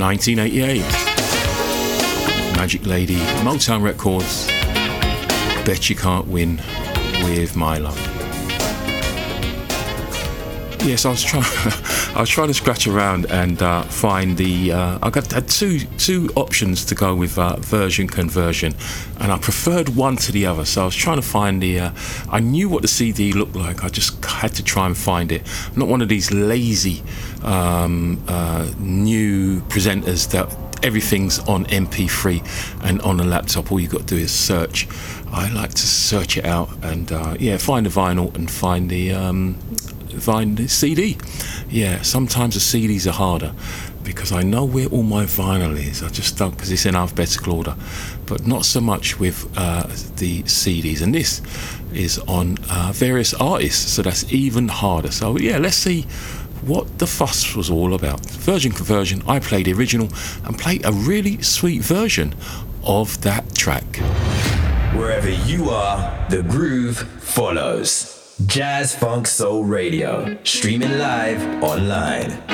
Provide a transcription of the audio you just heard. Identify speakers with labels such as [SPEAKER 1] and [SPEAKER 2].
[SPEAKER 1] 1988. Magic Lady, Motown Records. Bet You Can't Win with My Love. Yes, I was trying to scratch around and find the. I had two options to go with version conversion, and I preferred one to the other. So I was trying to find the. I knew what the CD looked like. I just had to try and find it. I'm not one of these lazy new presenters that everything's on MP3 and on a laptop. All you got to do is search. I like to search it out and find the vinyl and find the CD. Yeah, sometimes the CDs are harder because I know where all my vinyl is. I just don't, because it's in alphabetical order, but not so much with the CDs. And this is on various artists, so that's even harder. So yeah, let's see what the fuss was all about. Version conversion. I played the original and played a really sweet version of that track.
[SPEAKER 2] Wherever you are, the groove follows. Jazz Funk Soul Radio, streaming live online.